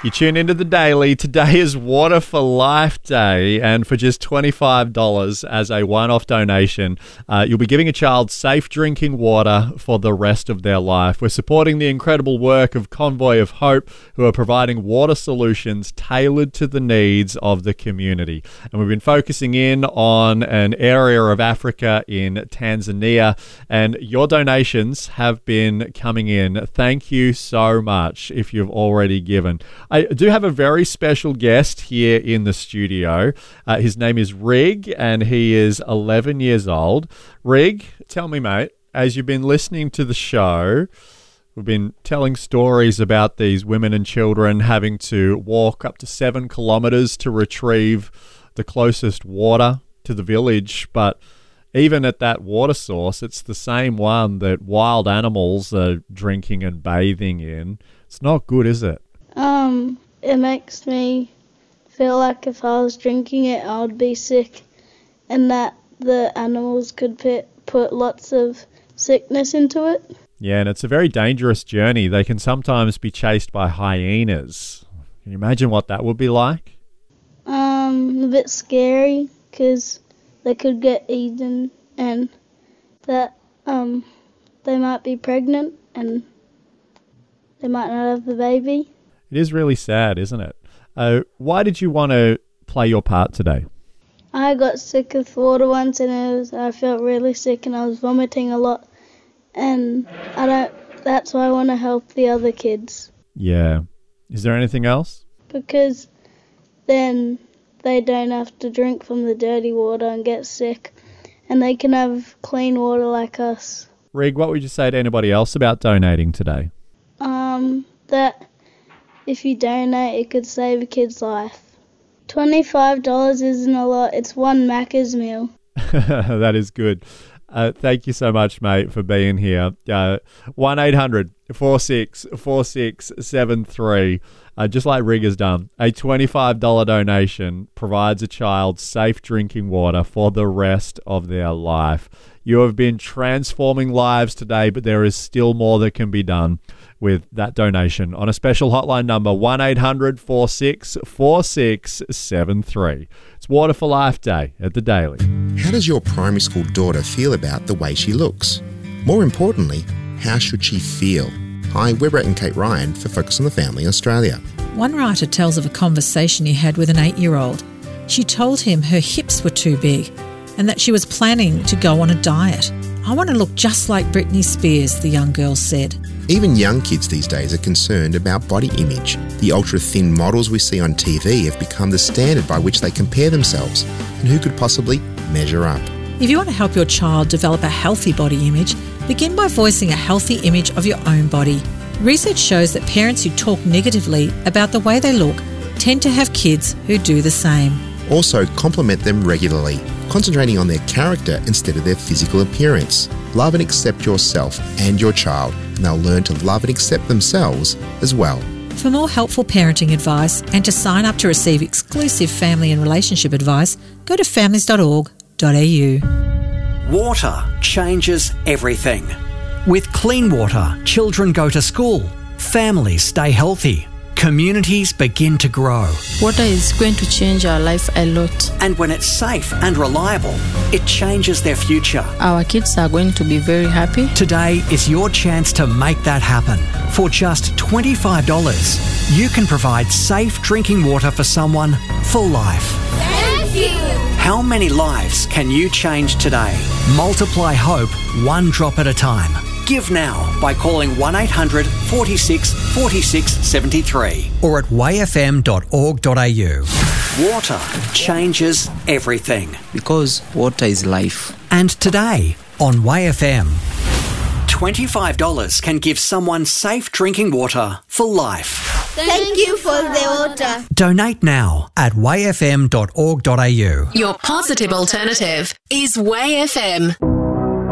You tune into The Daily. Today is Water for Life Day, and for just $25 as a one-off donation, you'll be giving a child safe drinking water for the rest of their life. We're supporting the incredible work of Convoy of Hope, who are providing water solutions tailored to the needs of the community. And we've been focusing in on an area of Africa in Tanzania, and your donations have been coming in. Thank you so much if you've already given. I do have a very special guest here in the studio. His name is Rig, and he is 11 years old. Rig, tell me, mate, as you've been listening to the show, we've been telling stories about these women and children having to walk up to 7 kilometres to retrieve the closest water to the village, but even at that water source, it's the same one that wild animals are drinking and bathing in. It's not good, is it? It makes me feel like if I was drinking it, I would be sick, and that the animals could put lots of sickness into it. Yeah, and it's a very dangerous journey. They can sometimes be chased by hyenas. Can you imagine what that would be like? A bit scary, because they could get eaten, and that they might be pregnant, and they might not have the baby. It is really sad, isn't it? Why did you want to play your part today? I got sick with water once, and I felt really sick, and I was vomiting a lot, and that's why I want to help the other kids. Yeah. Is there anything else? Because then they don't have to drink from the dirty water and get sick, and they can have clean water like us. Rig, what would you say to anybody else about donating today? That if you donate, it could save a kid's life. $25 isn't a lot. It's one Macca's meal. That is good. Thank you so much, mate, for being here. 1-800-464673. Just like Rig has done, a $25 donation provides a child safe drinking water for the rest of their life. You have been transforming lives today, but there is still more that can be done with that donation on a special hotline number, 1-800-464673. It's Water for Life Day at The Daily. How does your primary school daughter feel about the way she looks? More importantly, how should she feel? Hi, we're Brett and Kate Ryan for Focus on the Family Australia. One writer tells of a conversation he had with an 8-year-old. She told him her hips were too big and that she was planning to go on a diet. I want to look just like Britney Spears, the young girl said. Even young kids these days are concerned about body image. The ultra-thin models we see on TV have become the standard by which they compare themselves, and who could possibly measure up? If you want to help your child develop a healthy body image, begin by voicing a healthy image of your own body. Research shows that parents who talk negatively about the way they look tend to have kids who do the same. Also, compliment them regularly, concentrating on their character instead of their physical appearance. Love and accept yourself and your child, and they'll learn to love and accept themselves as well. For more helpful parenting advice and to sign up to receive exclusive family and relationship advice, go to families.org.au. Water changes everything. With clean water, children go to school, families stay healthy, communities begin to grow. Water is going to change our life a lot. And when it's safe and reliable, it changes their future. Our kids are going to be very happy. Today is your chance to make that happen. For just $25, you can provide safe drinking water for someone for life. Thank you! How many lives can you change today? Multiply hope one drop at a time. Give now by calling 1-800-46-4673 or at wayfm.org.au. Water changes everything. Because water is life. And today on WayFM, $25 can give someone safe drinking water for life. Thank you for the water. Donate now at wayfm.org.au. Your positive alternative is WayFM.